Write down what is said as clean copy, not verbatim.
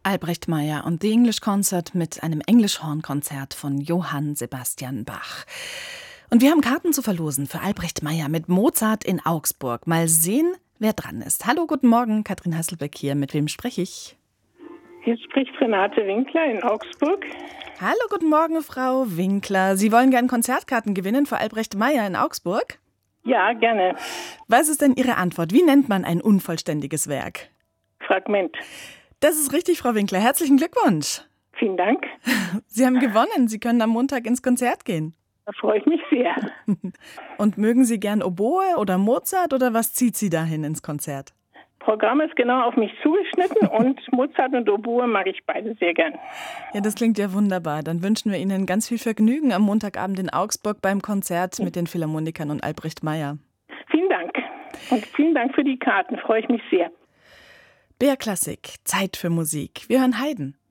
Albrecht Meyer und The English Concert mit einem Englischhornkonzert von Johann Sebastian Bach. Und wir haben Karten zu verlosen für Albrecht Meyer mit Mozart in Augsburg. Mal sehen, wer dran ist. Hallo, guten Morgen, Katrin Hasselbeck hier. Mit wem spreche ich? Hier spricht Renate Winkler in Augsburg. Hallo, guten Morgen, Frau Winkler. Sie wollen gern Konzertkarten gewinnen für Albrecht Meyer in Augsburg? Ja, gerne. Was ist denn Ihre Antwort? Wie nennt man ein unvollständiges Werk? Fragment. Das ist richtig, Frau Winkler. Herzlichen Glückwunsch. Vielen Dank. Sie haben gewonnen. Sie können am Montag ins Konzert gehen. Da freue ich mich sehr. Und mögen Sie gern Oboe oder Mozart oder was zieht Sie dahin ins Konzert? Programm ist genau auf mich zugeschnitten und Mozart und Oboe mag ich beide sehr gern. Ja, das klingt ja wunderbar. Dann wünschen wir Ihnen ganz viel Vergnügen am Montagabend in Augsburg beim Konzert mit den Philharmonikern und Albrecht Meyer. Vielen Dank. Und vielen Dank für die Karten. Freue ich mich sehr. BR Klassik, Zeit für Musik. Wir hören Haydn.